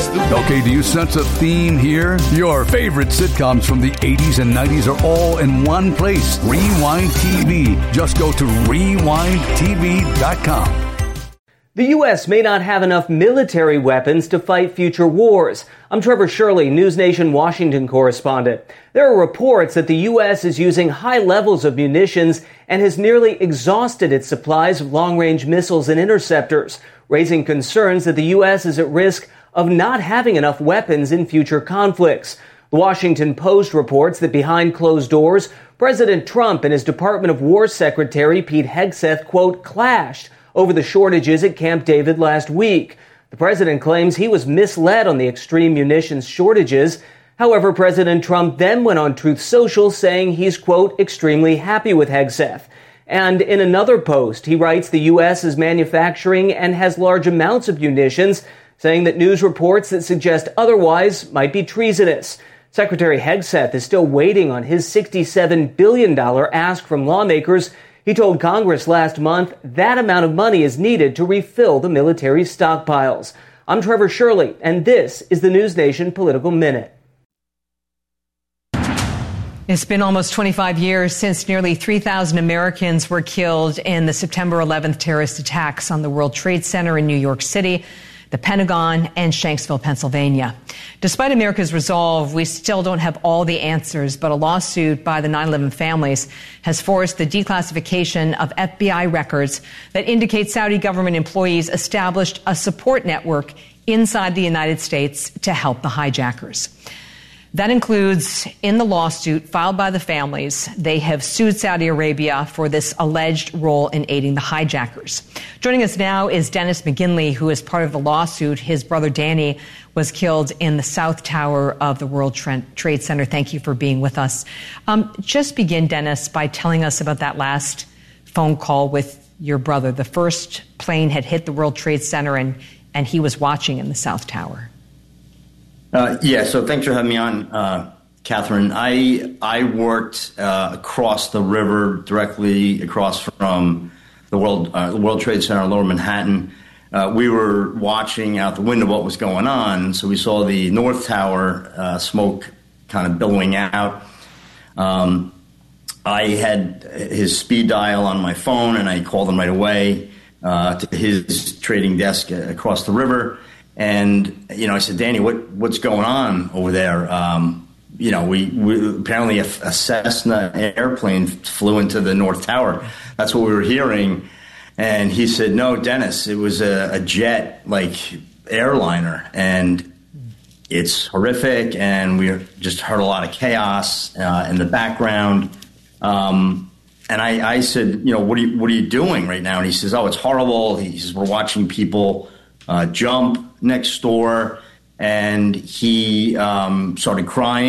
Okay, do you sense a theme here? Your favorite sitcoms from the 80s and 90s are all in one place. Rewind TV. Just go to rewindtv.com. The U.S. may not have enough military weapons to fight future wars. I'm Trevor Shirley, News Nation Washington correspondent. There are reports that the U.S. is using high levels of munitions and has nearly exhausted its supplies of long-range missiles and interceptors, raising concerns that the U.S. is at risk of not having enough weapons in future conflicts. The Washington Post reports that behind closed doors, President Trump and his Department of War Secretary Pete Hegseth, quote, clashed over the shortages at Camp David last week. The president claims he was misled on the extreme munitions shortages. However, President Trump then went on Truth Social saying he's, quote, extremely happy with Hegseth. And in another post, he writes the U.S. is manufacturing and has large amounts of munitions, saying that news reports that suggest otherwise might be treasonous. Secretary Hegseth is still waiting on his $67 billion ask from lawmakers. He told Congress last month that amount of money is needed to refill the military's stockpiles. I'm Trevor Shirley, and this is the News Nation Political Minute. It's been almost 25 years since nearly 3,000 Americans were killed in the September 11th terrorist attacks on the World Trade Center in New York City, the Pentagon, and Shanksville, Pennsylvania. Despite America's resolve, we still don't have all the answers, but a lawsuit by the 9/11 families has forced the declassification of FBI records that indicate Saudi government employees established a support network inside the United States to help the hijackers. That includes, in the lawsuit filed by the families, they have sued Saudi Arabia for this alleged role in aiding the hijackers. Joining us now is Dennis McGinley, who is part of the lawsuit. His brother Danny was killed in the South Tower of the World Trade Center. Thank you for being with us. Just begin, Dennis, by telling us about that last phone call with your brother. The first plane had hit the World Trade Center, and he was watching in the South Tower. So thanks for having me on, Catherine. I worked across the river, directly across from the World Trade Center in Lower Manhattan. We were watching out the window what was going on, so we saw the North Tower smoke kind of billowing out. I had his speed dial on my phone, and I called him right away to his trading desk across the river. And, I said, Danny, what's going on over there? We apparently a Cessna airplane flew into the North Tower. That's what we were hearing. And he said, no, Dennis, it was a jet, airliner. And it's horrific. And we just heard a lot of chaos in the background. And I said, what are you doing right now? And he says, oh, it's horrible. He says, we're watching people jump next door, and he started crying.